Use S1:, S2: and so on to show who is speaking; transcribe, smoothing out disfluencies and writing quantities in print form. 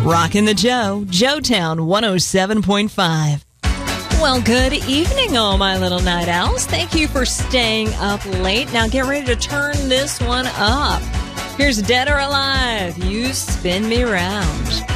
S1: Rockin' the Joe, Joetown 107.5. Well, good evening, all my little night owls. Thank you for staying up late. Now get ready to turn this one up. Here's Dead or Alive, You Spin Me Round.